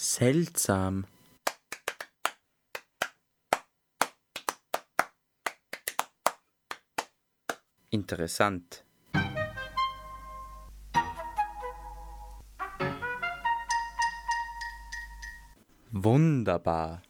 Seltsam. Interessant. Wunderbar.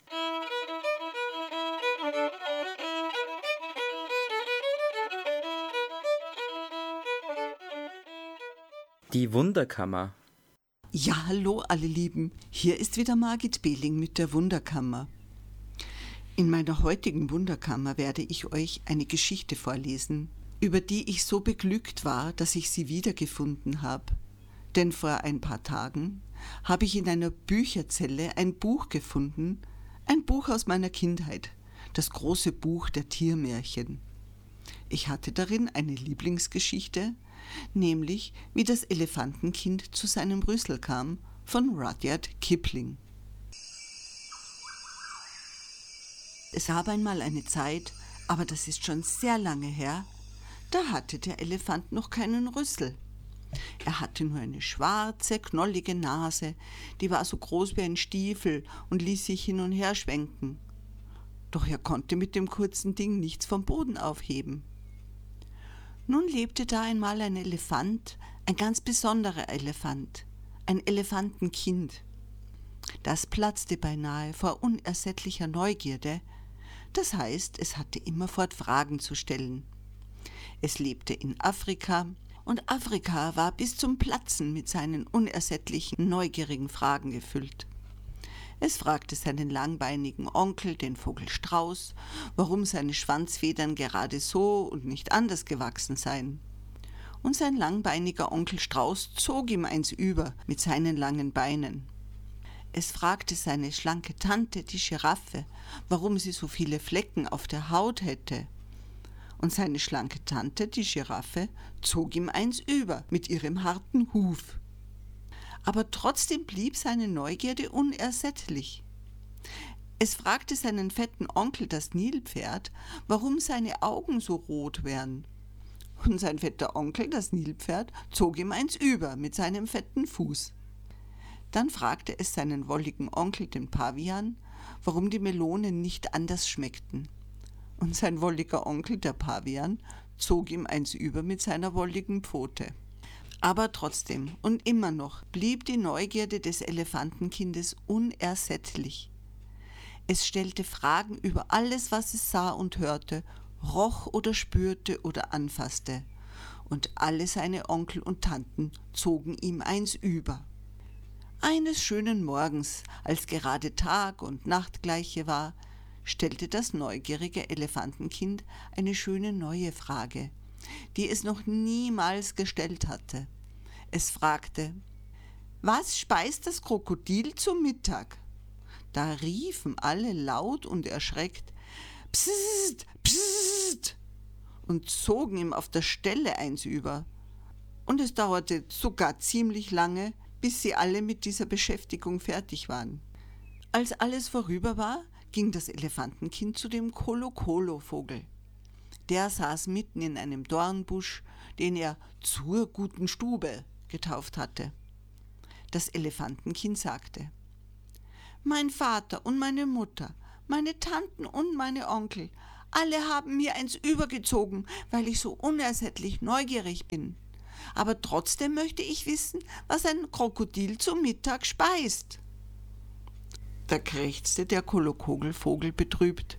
Die Wunderkammer. Ja, hallo alle Lieben, hier ist wieder Margit Behling mit der Wunderkammer. In meiner heutigen Wunderkammer werde ich euch eine Geschichte vorlesen, über die ich so beglückt war, dass ich sie wiedergefunden habe. Denn vor ein paar Tagen habe ich in einer Bücherzelle ein Buch gefunden, ein Buch aus meiner Kindheit, das große Buch der Tiermärchen. Ich hatte darin eine Lieblingsgeschichte, nämlich wie das Elefantenkind zu seinem Rüssel kam, von Rudyard Kipling. Es gab einmal eine Zeit, aber das ist schon sehr lange her, da hatte der Elefant noch keinen Rüssel. Er hatte nur eine schwarze, knollige Nase, die war so groß wie ein Stiefel und ließ sich hin und her schwenken. Doch er konnte mit dem kurzen Ding nichts vom Boden aufheben. Nun lebte da einmal ein Elefant, ein ganz besonderer Elefant, ein Elefantenkind. Das platzte beinahe vor unersättlicher Neugierde, das heißt, es hatte immerfort Fragen zu stellen. Es lebte in Afrika, und Afrika war bis zum Platzen mit seinen unersättlichen, neugierigen Fragen gefüllt. Es fragte seinen langbeinigen Onkel, den Vogel Strauß, warum seine Schwanzfedern gerade so und nicht anders gewachsen seien. Und sein langbeiniger Onkel Strauß zog ihm eins über mit seinen langen Beinen. Es fragte seine schlanke Tante, die Giraffe, warum sie so viele Flecken auf der Haut hätte. Und seine schlanke Tante, die Giraffe, zog ihm eins über mit ihrem harten Huf. Aber trotzdem blieb seine Neugierde unersättlich. Es fragte seinen fetten Onkel, das Nilpferd, warum seine Augen so rot wären. Und sein fetter Onkel, das Nilpferd, zog ihm eins über mit seinem fetten Fuß. Dann fragte es seinen wolligen Onkel, den Pavian, warum die Melonen nicht anders schmeckten. Und sein wolliger Onkel, der Pavian, zog ihm eins über mit seiner wolligen Pfote. Aber trotzdem und immer noch blieb die Neugierde des Elefantenkindes unersättlich. Es stellte Fragen über alles, was es sah und hörte, roch oder spürte oder anfasste. Und alle seine Onkel und Tanten zogen ihm eins über. Eines schönen Morgens, als gerade Tag und Nacht gleiche war, stellte das neugierige Elefantenkind eine schöne neue Frage, die es noch niemals gestellt hatte. Es fragte: Was speist das Krokodil zum Mittag? Da riefen alle laut und erschreckt: Psst, psst! Und zogen ihm auf der Stelle eins über. Und es dauerte sogar ziemlich lange, bis sie alle mit dieser Beschäftigung fertig waren. Als alles vorüber war, ging das Elefantenkind zu dem Kolokolo-Vogel. Der saß mitten in einem Dornbusch, den er zur guten Stube getauft hatte. Das Elefantenkind sagte: Mein Vater und meine Mutter, meine Tanten und meine Onkel, alle haben mir eins übergezogen, weil ich so unersättlich neugierig bin. Aber trotzdem möchte ich wissen, was ein Krokodil zum Mittag speist. Da krächzte der Kolokogelvogel betrübt.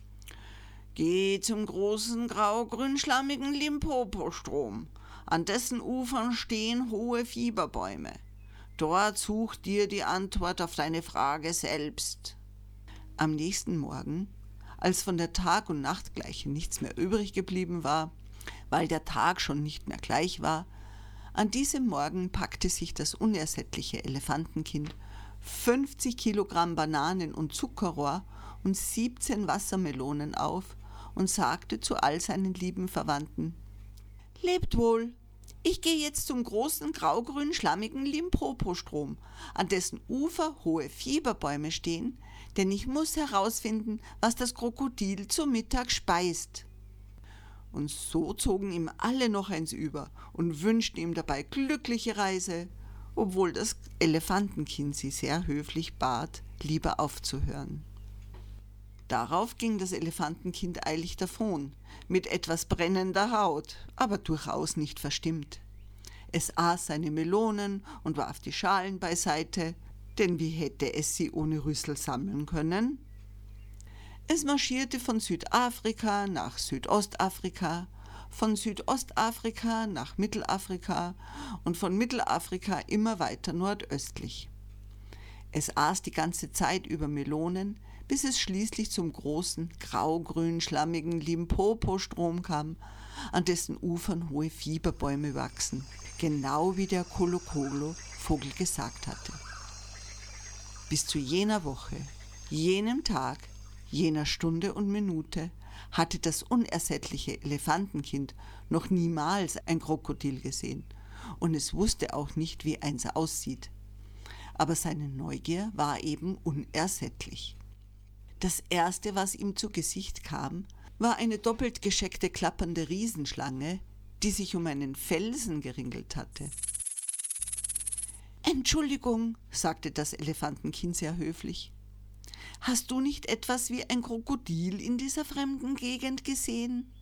Geh zum großen grau-grün-schlammigen Limpopo-Strom. An dessen Ufern stehen hohe Fieberbäume. Dort such dir die Antwort auf deine Frage selbst. Am nächsten Morgen, als von der Tag- und Nachtgleiche nichts mehr übrig geblieben war, weil der Tag schon nicht mehr gleich war, an diesem Morgen packte sich das unersättliche Elefantenkind 50 Kilogramm Bananen und Zuckerrohr und 17 Wassermelonen auf und sagte zu all seinen lieben Verwandten: Lebt wohl, ich gehe jetzt zum großen grau-grün-schlammigen Limpopo-Strom, an dessen Ufer hohe Fieberbäume stehen, denn ich muss herausfinden, was das Krokodil zum Mittag speist. Und so zogen ihm alle noch eins über und wünschten ihm dabei glückliche Reise obwohl das Elefantenkind sie sehr höflich bat, lieber aufzuhören. Darauf ging das Elefantenkind eilig davon, mit etwas brennender Haut, aber durchaus nicht verstimmt. Es aß seine Melonen und warf die Schalen beiseite, denn wie hätte es sie ohne Rüssel sammeln können? Es marschierte von Südafrika nach Südostafrika, von Südostafrika nach Mittelafrika und von Mittelafrika immer weiter nordöstlich. Es aß die ganze Zeit über Melonen, bis es schließlich zum großen, grau-grün-schlammigen Limpopo-Strom kam, an dessen Ufern hohe Fieberbäume wachsen, genau wie der Kolokolo-Vogel gesagt hatte. Bis zu jener Woche, jenem Tag, jener Stunde und Minute hatte das unersättliche Elefantenkind noch niemals ein Krokodil gesehen und es wusste auch nicht, wie eins aussieht. Aber seine Neugier war eben unersättlich. Das Erste, was ihm zu Gesicht kam, war eine doppelt gescheckte klappernde Riesenschlange, die sich um einen Felsen geringelt hatte. »Entschuldigung«, sagte das Elefantenkind sehr höflich. »Hast du nicht etwas wie ein Krokodil in dieser fremden Gegend gesehen?«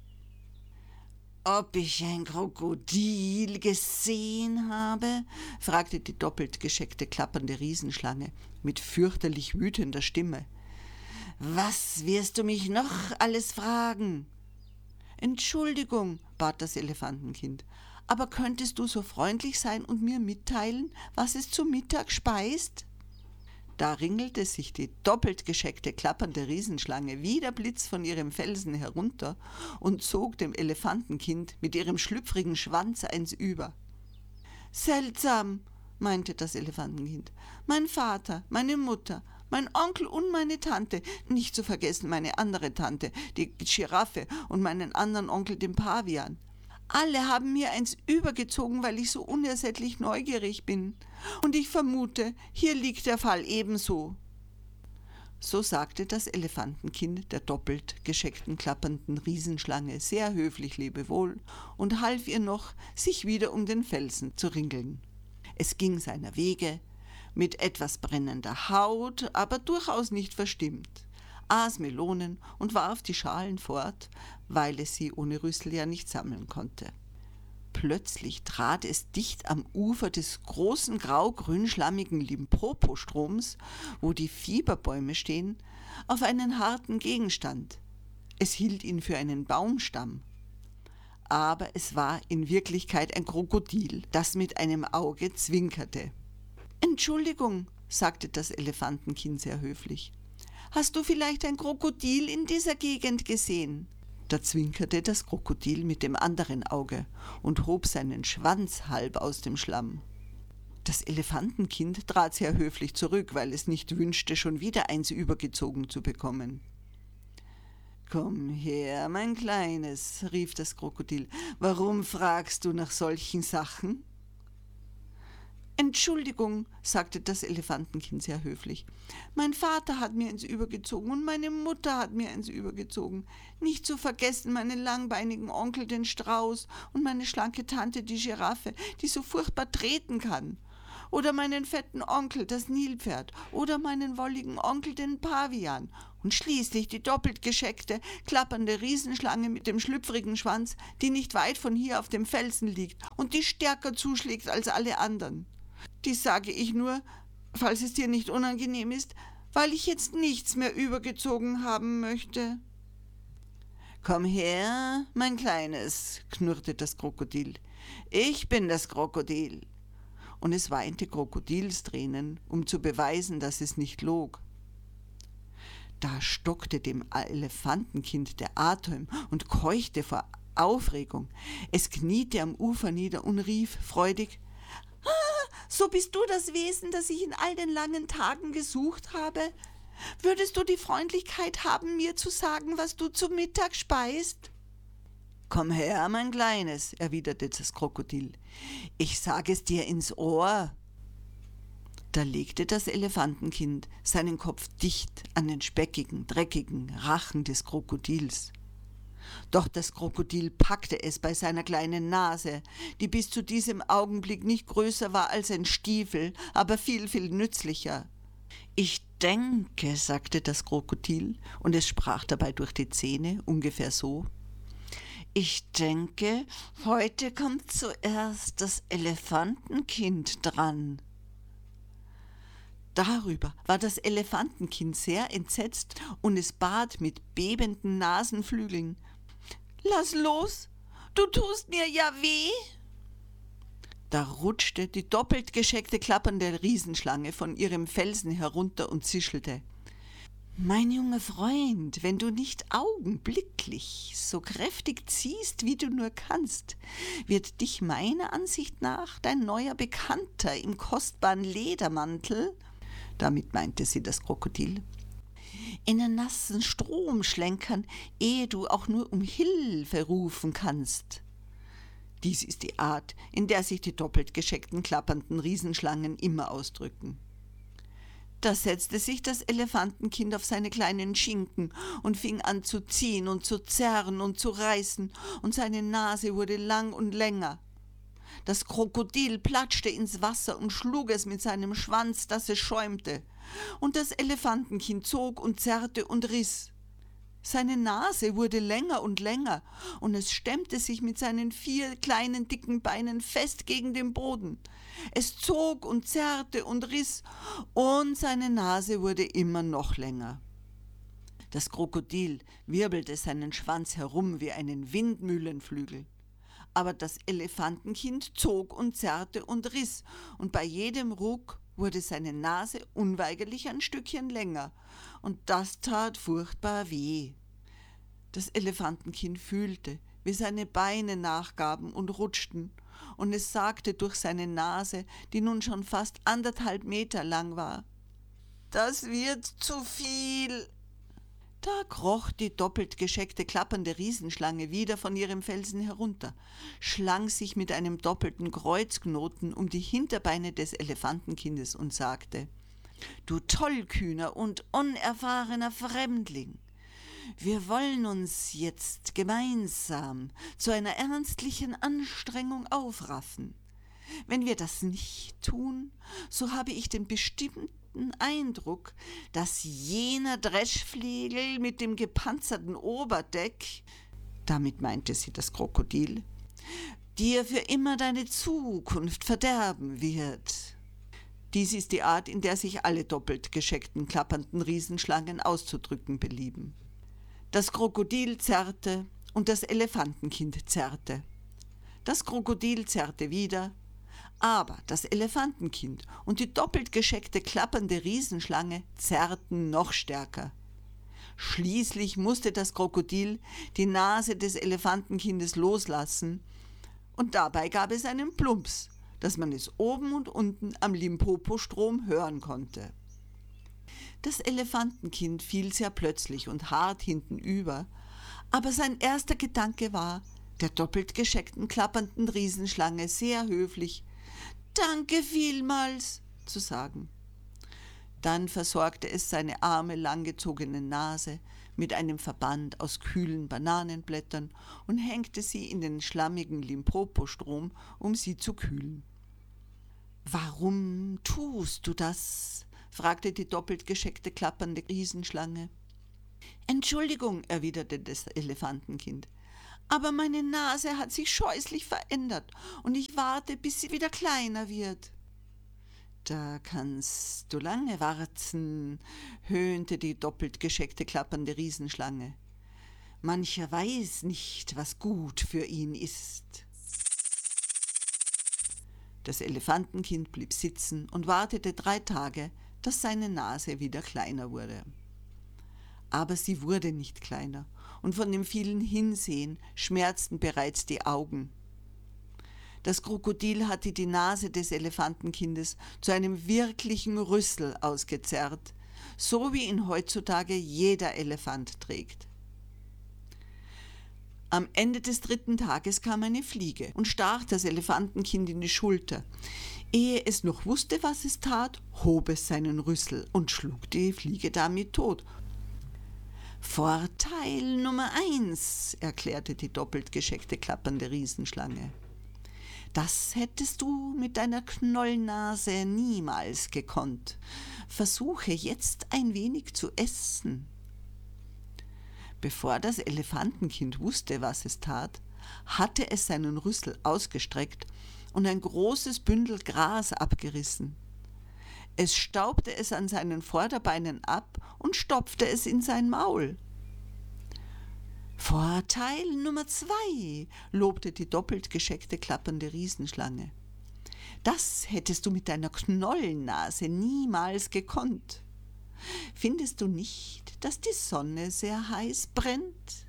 »Ob ich ein Krokodil gesehen habe?« fragte die doppelt gescheckte klappernde Riesenschlange mit fürchterlich wütender Stimme. »Was wirst du mich noch alles fragen?« »Entschuldigung«, bat das Elefantenkind, »aber könntest du so freundlich sein und mir mitteilen, was es zu Mittag speist?« Da ringelte sich die doppelt gescheckte klappernde Riesenschlange wie der Blitz von ihrem Felsen herunter und zog dem Elefantenkind mit ihrem schlüpfrigen Schwanz eins über. »Seltsam«, meinte das Elefantenkind, »mein Vater, meine Mutter, mein Onkel und meine Tante, nicht zu vergessen meine andere Tante, die Giraffe, und meinen anderen Onkel, den Pavian. Alle haben mir eins übergezogen, weil ich so unersättlich neugierig bin. Und ich vermute, hier liegt der Fall ebenso.« So sagte das Elefantenkind der doppelt gescheckten klappernden Riesenschlange sehr höflich Lebewohl und half ihr noch, sich wieder um den Felsen zu ringeln. Es ging seiner Wege, mit etwas brennender Haut, aber durchaus nicht verstimmt, aß Melonen und warf die Schalen fort, weil es sie ohne Rüssel ja nicht sammeln konnte. Plötzlich trat es dicht am Ufer des großen grau-grün-schlammigen Limpopo-Stroms, wo die Fieberbäume stehen, auf einen harten Gegenstand. Es hielt ihn für einen Baumstamm. Aber es war in Wirklichkeit ein Krokodil, das mit einem Auge zwinkerte. »Entschuldigung«, sagte das Elefantenkind sehr höflich. »Hast du vielleicht ein Krokodil in dieser Gegend gesehen?« Da zwinkerte das Krokodil mit dem anderen Auge und hob seinen Schwanz halb aus dem Schlamm. Das Elefantenkind trat sehr höflich zurück, weil es nicht wünschte, schon wieder eins übergezogen zu bekommen. »Komm her, mein Kleines«, rief das Krokodil, »warum fragst du nach solchen Sachen?« »Entschuldigung«, sagte das Elefantenkind sehr höflich. »Mein Vater hat mir eins übergezogen und meine Mutter hat mir eins übergezogen. Nicht zu vergessen meinen langbeinigen Onkel, den Strauß, und meine schlanke Tante, die Giraffe, die so furchtbar treten kann. Oder meinen fetten Onkel, das Nilpferd. Oder meinen wolligen Onkel, den Pavian. Und schließlich die doppelt gescheckte, klappernde Riesenschlange mit dem schlüpfrigen Schwanz, die nicht weit von hier auf dem Felsen liegt und die stärker zuschlägt als alle anderen. Dies sage ich nur, falls es dir nicht unangenehm ist, weil ich jetzt nichts mehr übergezogen haben möchte.« »Komm her, mein Kleines«, knurrte das Krokodil. »Ich bin das Krokodil.« Und es weinte Krokodilstränen, um zu beweisen, dass es nicht log. Da stockte dem Elefantenkind der Atem und keuchte vor Aufregung. Es kniete am Ufer nieder und rief freudig: »So bist du das Wesen, das ich in all den langen Tagen gesucht habe? Würdest du die Freundlichkeit haben, mir zu sagen, was du zu Mittag speist?« »Komm her, mein Kleines«, erwiderte das Krokodil. »Ich sage es dir ins Ohr.« Da legte das Elefantenkind seinen Kopf dicht an den speckigen, dreckigen Rachen des Krokodils. Doch das Krokodil packte es bei seiner kleinen Nase, die bis zu diesem Augenblick nicht größer war als ein Stiefel, aber viel, viel nützlicher. »Ich denke«, sagte das Krokodil, und es sprach dabei durch die Zähne, ungefähr so, »ich denke, heute kommt zuerst das Elefantenkind dran.« Darüber war das Elefantenkind sehr entsetzt und es bat mit bebenden Nasenflügeln: »Lass los, du tust mir ja weh!« Da rutschte die doppelt gescheckte klappernde Riesenschlange von ihrem Felsen herunter und zischelte: »Mein junger Freund, wenn du nicht augenblicklich so kräftig ziehst, wie du nur kannst, wird dich meiner Ansicht nach dein neuer Bekannter im kostbaren Ledermantel«, damit meinte sie das Krokodil, »in den nassen Strom schlenkern, ehe du auch nur um Hilfe rufen kannst.« Dies ist die Art, in der sich die doppelt gescheckten klappernden Riesenschlangen immer ausdrücken. Da setzte sich das Elefantenkind auf seine kleinen Schinken und fing an zu ziehen und zu zerren und zu reißen, und seine Nase wurde lang und länger. Das Krokodil platschte ins Wasser und schlug es mit seinem Schwanz, dass es schäumte, und das Elefantenkind zog und zerrte und riss. Seine Nase wurde länger und länger, und es stemmte sich mit seinen 4 kleinen, dicken Beinen fest gegen den Boden. Es zog und zerrte und riss, und seine Nase wurde immer noch länger. Das Krokodil wirbelte seinen Schwanz herum wie einen Windmühlenflügel. Aber das Elefantenkind zog und zerrte und riss, und bei jedem Ruck wurde seine Nase unweigerlich ein Stückchen länger, und das tat furchtbar weh. Das Elefantenkind fühlte, wie seine Beine nachgaben und rutschten, und es sagte durch seine Nase, die nun schon fast 1,5 Meter lang war: »Das wird zu viel!« Da kroch die doppelt gescheckte klappernde Riesenschlange wieder von ihrem Felsen herunter, schlang sich mit einem doppelten Kreuzknoten um die Hinterbeine des Elefantenkindes und sagte: »Du tollkühner und unerfahrener Fremdling, wir wollen uns jetzt gemeinsam zu einer ernstlichen Anstrengung aufraffen. Wenn wir das nicht tun, so habe ich den bestimmten Eindruck, dass jener Dreschflegel mit dem gepanzerten Oberdeck«, damit meinte sie das Krokodil, »dir für immer deine Zukunft verderben wird.« Dies ist die Art, in der sich alle doppelt gescheckten, klappernden Riesenschlangen auszudrücken belieben. Das Krokodil zerrte und das Elefantenkind zerrte. Das Krokodil zerrte wieder, aber das Elefantenkind und die doppelt gescheckte, klappernde Riesenschlange zerrten noch stärker. Schließlich musste das Krokodil die Nase des Elefantenkindes loslassen, und dabei gab es einen Plumps, dass man es oben und unten am Limpopo-Strom hören konnte. Das Elefantenkind fiel sehr plötzlich und hart hintenüber, aber sein erster Gedanke war, der doppelt gescheckten, klappernden Riesenschlange sehr höflich »Danke vielmals« zu sagen. Dann versorgte es seine arme, langgezogene Nase mit einem Verband aus kühlen Bananenblättern und hängte sie in den schlammigen Limpopo-Strom, um sie zu kühlen. »Warum tust du das?« fragte die doppelt gescheckte, klappernde Riesenschlange. »Entschuldigung«, erwiderte das Elefantenkind, »aber meine Nase hat sich scheußlich verändert und ich warte, bis sie wieder kleiner wird.« »Da kannst du lange warten«, höhnte die doppelt gescheckte, klappernde Riesenschlange. »Mancher weiß nicht, was gut für ihn ist.« Das Elefantenkind blieb sitzen und wartete 3 Tage, dass seine Nase wieder kleiner wurde. Aber sie wurde nicht kleiner, und von dem vielen Hinsehen schmerzten bereits die Augen. Das Krokodil hatte die Nase des Elefantenkindes zu einem wirklichen Rüssel ausgezerrt, so wie ihn heutzutage jeder Elefant trägt. Am Ende des 3. Tages kam eine Fliege und stach das Elefantenkind in die Schulter. Ehe es noch wusste, was es tat, hob es seinen Rüssel und schlug die Fliege damit tot. Vorteil Nummer 1, erklärte die doppelt gescheckte klappernde Riesenschlange. Das hättest du mit deiner Knollnase niemals gekonnt. Versuche jetzt ein wenig zu essen. Bevor das Elefantenkind wusste, was es tat, hatte es seinen Rüssel ausgestreckt und ein großes Bündel Gras abgerissen. Es staubte es an seinen Vorderbeinen ab und stopfte es in sein Maul. Vorteil Nummer 2, lobte die doppelt gescheckte klappernde Riesenschlange. Das hättest du mit deiner Knollennase niemals gekonnt. Findest du nicht, dass die Sonne sehr heiß brennt?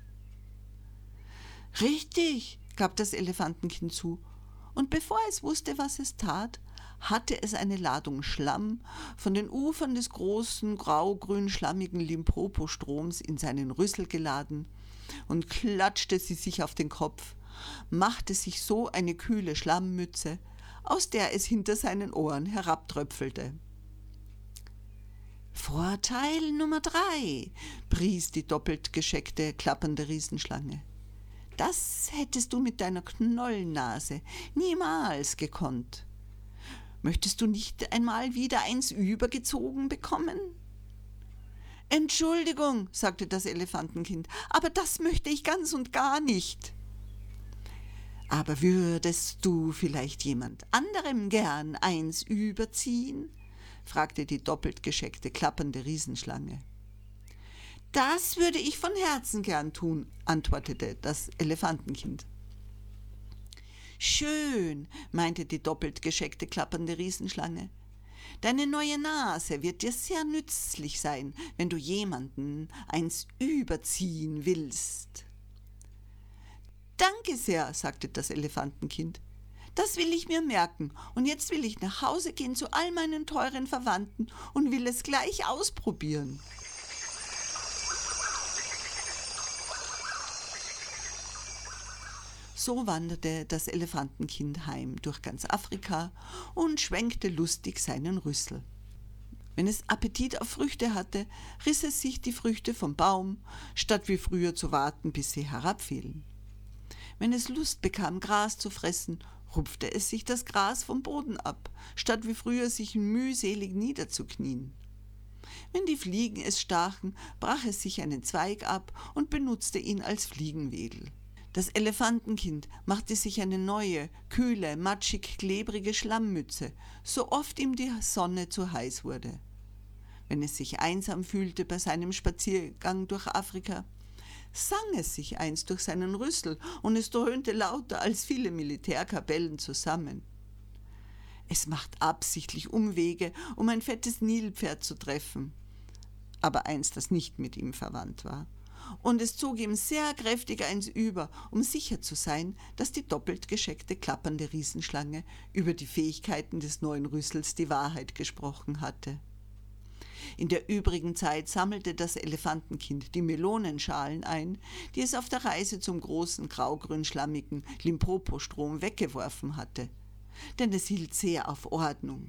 Richtig, gab das Elefantenkind zu, und bevor es wusste, was es tat, hatte es eine Ladung Schlamm von den Ufern des großen, grau-grün-schlammigen Limpopo-Stroms in seinen Rüssel geladen und klatschte sie sich auf den Kopf, machte sich so eine kühle Schlammmütze, aus der es hinter seinen Ohren herabtröpfelte. Vorteil Nummer 3, pries die doppelt gescheckte, klappernde Riesenschlange. Das hättest du mit deiner Knollennase niemals gekonnt. Möchtest du nicht einmal wieder eins übergezogen bekommen? Entschuldigung, sagte das Elefantenkind, aber das möchte ich ganz und gar nicht. Aber würdest du vielleicht jemand anderem gern eins überziehen? Fragte die doppelt gescheckte, klappernde Riesenschlange. Das würde ich von Herzen gern tun, antwortete das Elefantenkind. Schön, meinte die doppelt gescheckte, klappernde Riesenschlange. Deine neue Nase wird dir sehr nützlich sein, wenn du jemanden eins überziehen willst. Danke sehr, sagte das Elefantenkind. Das will ich mir merken, und jetzt will ich nach Hause gehen zu all meinen teuren Verwandten und will es gleich ausprobieren. So wanderte das Elefantenkind heim durch ganz Afrika und schwenkte lustig seinen Rüssel. Wenn es Appetit auf Früchte hatte, riss es sich die Früchte vom Baum, statt wie früher zu warten, bis sie herabfielen. Wenn es Lust bekam, Gras zu fressen, rupfte es sich das Gras vom Boden ab, statt wie früher sich mühselig niederzuknien. Wenn die Fliegen es stachen, brach es sich einen Zweig ab und benutzte ihn als Fliegenwedel. Das Elefantenkind machte sich eine neue, kühle, matschig-klebrige Schlammmütze, so oft ihm die Sonne zu heiß wurde. Wenn es sich einsam fühlte bei seinem Spaziergang durch Afrika, sang es sich einst durch seinen Rüssel und es dröhnte lauter als viele Militärkapellen zusammen. Es macht absichtlich Umwege, um ein fettes Nilpferd zu treffen, aber eins, das nicht mit ihm verwandt war. Und es zog ihm sehr kräftig eins über, um sicher zu sein, dass die doppelt gescheckte, klappernde Riesenschlange über die Fähigkeiten des neuen Rüssels die Wahrheit gesprochen hatte. In der übrigen Zeit sammelte das Elefantenkind die Melonenschalen ein, die es auf der Reise zum großen, graugrün-schlammigen Limpopo-Strom weggeworfen hatte, denn es hielt sehr auf Ordnung.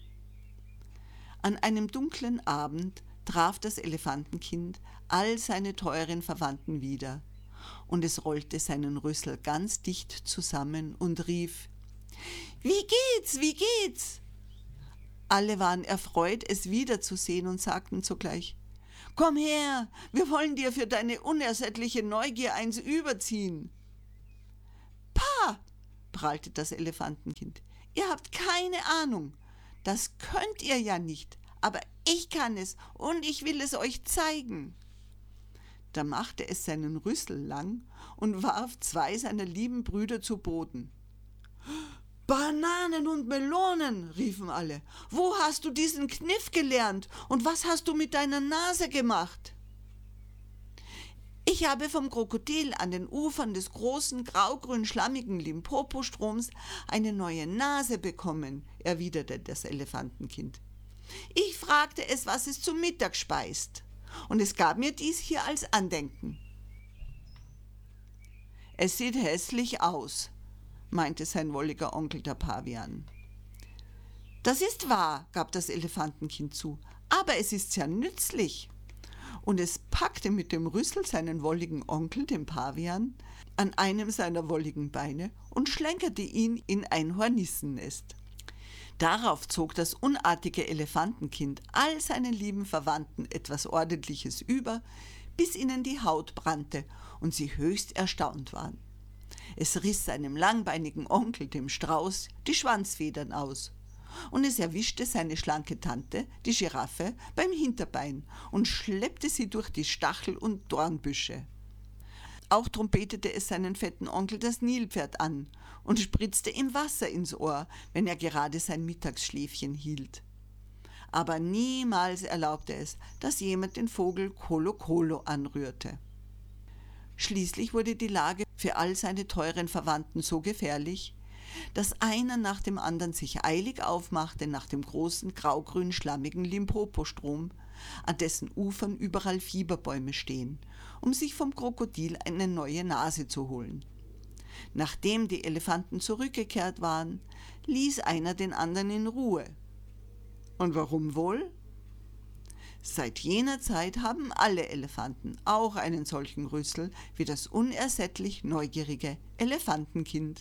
An einem dunklen Abend traf das Elefantenkind all seine teuren Verwandten wieder, und es rollte seinen Rüssel ganz dicht zusammen und rief: »Wie geht's, wie geht's?« Alle waren erfreut, es wiederzusehen und sagten zugleich: »Komm her, wir wollen dir für deine unersättliche Neugier eins überziehen.« »Pah«, prahlte das Elefantenkind, »ihr habt keine Ahnung, das könnt ihr ja nicht, aber ich kann es und ich will es euch zeigen.« Da machte es seinen Rüssel lang und warf 2 seiner lieben Brüder zu Boden. »Bananen und Melonen«, riefen alle. »Wo hast du diesen Kniff gelernt und was hast du mit deiner Nase gemacht?« »Ich habe vom Krokodil an den Ufern des großen, graugrün-schlammigen Limpopo-Stroms eine neue Nase bekommen«, erwiderte das Elefantenkind. »Ich fragte es, was es zu Mittag speist, und es gab mir dies hier als Andenken.« »Es sieht hässlich aus«, meinte sein wolliger Onkel der Pavian. »Das ist wahr«, gab das Elefantenkind zu, »aber es ist sehr nützlich. und es packte mit dem Rüssel seinen wolligen Onkel, den Pavian, an einem seiner wolligen Beine und schlenkerte ihn in ein Hornissennest. Darauf zog das unartige Elefantenkind all seinen lieben Verwandten etwas Ordentliches über, bis ihnen die Haut brannte und sie höchst erstaunt waren. Es riss seinem langbeinigen Onkel, dem Strauß, die Schwanzfedern aus, und es erwischte seine schlanke Tante, die Giraffe, beim Hinterbein und schleppte sie durch die Stachel- und Dornbüsche. Auch trompetete es seinen fetten Onkel, das Nilpferd, an und spritzte ihm Wasser ins Ohr, wenn er gerade sein Mittagsschläfchen hielt. Aber niemals erlaubte es, dass jemand den Vogel Kolo Kolo anrührte. Schließlich wurde die Lage für all seine teuren Verwandten so gefährlich, dass einer nach dem anderen sich eilig aufmachte nach dem großen graugrün-schlammigen Limpopo-Strom, an dessen Ufern überall Fieberbäume stehen, um sich vom Krokodil eine neue Nase zu holen. Nachdem die Elefanten zurückgekehrt waren, ließ einer den anderen in Ruhe. Und warum wohl? Seit jener Zeit haben alle Elefanten auch einen solchen Rüssel wie das unersättlich neugierige Elefantenkind.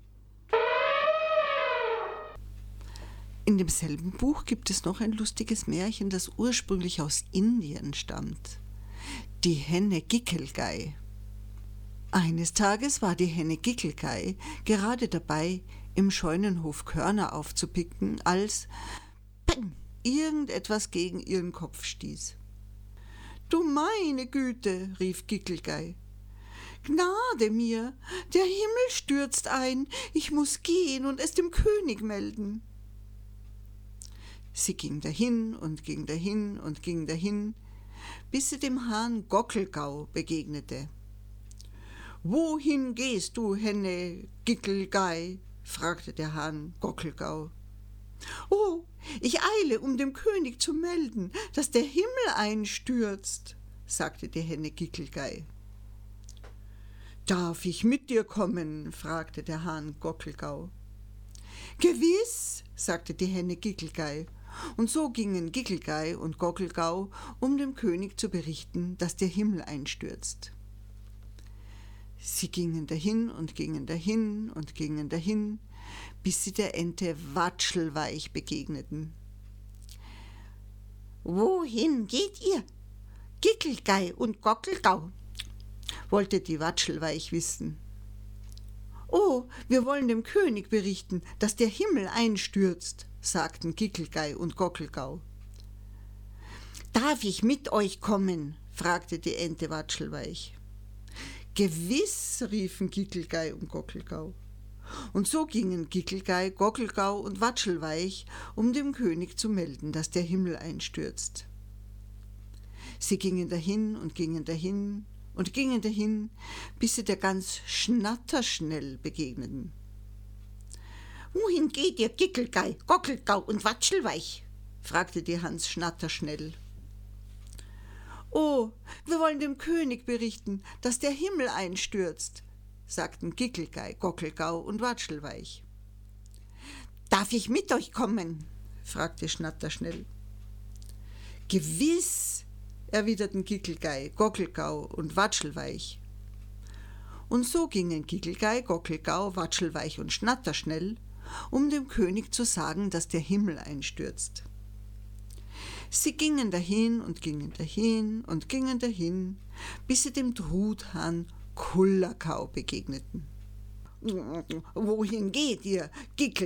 In demselben Buch gibt es noch ein lustiges Märchen, das ursprünglich aus Indien stammt. Die Henne Gikelgei. Eines Tages war die Henne Gikelgei gerade dabei, im Scheunenhof Körner aufzupicken, als peng, irgendetwas gegen ihren Kopf stieß. »Du meine Güte«, rief Gikelgei, »Gnade mir, der Himmel stürzt ein, ich muß gehen und es dem König melden.« Sie ging dahin und ging dahin und ging dahin, bis sie dem Hahn Gockelgau begegnete. »Wohin gehst du, Henne Gikelgei?« fragte der Hahn Gockelgau. »Oh, ich eile, um dem König zu melden, dass der Himmel einstürzt«, sagte die Henne Gikelgei. »Darf ich mit dir kommen?« fragte der Hahn Gockelgau. »Gewiss«, sagte die Henne Gikelgei, und so gingen Gikelgei und Gockelgau, um dem König zu berichten, dass der Himmel einstürzt. Sie gingen dahin und gingen dahin und gingen dahin, bis sie der Ente Watschelweich begegneten. »Wohin geht ihr, Gikelgei und Gockelgau?« wollte die Watschelweich wissen. »Oh, wir wollen dem König berichten, dass der Himmel einstürzt«, sagten Gikelgei und Gockelgau. »Darf ich mit euch kommen?« fragte die Ente Watschelweich. »Gewiss«, riefen Gikelgei und Gockelgau. Und so gingen Gikelgei, Gockelgau und Watschelweich, um dem König zu melden, dass der Himmel einstürzt. Sie gingen dahin und gingen dahin und gingen dahin, bis sie der Gans Schnatterschnell begegneten. »Wohin geht ihr, Gikelgei, Gockelgau und Watschelweich?« fragte die Hans Schnatterschnell. »Oh, wir wollen dem König berichten, dass der Himmel einstürzt«, sagten Gikelgei, Gockelgau und Watschelweich. »Darf ich mit euch kommen?« fragte Schnatterschnell. »Gewiss«, erwiderten Gikelgei, Gockelgau und Watschelweich. Und so gingen Gikelgei, Gockelgau, Watschelweich und Schnatterschnell, um dem König zu sagen, dass der Himmel einstürzt. Sie gingen dahin und gingen dahin und gingen dahin, bis sie dem Truthahn Kullerkau begegneten. »Wohin geht ihr,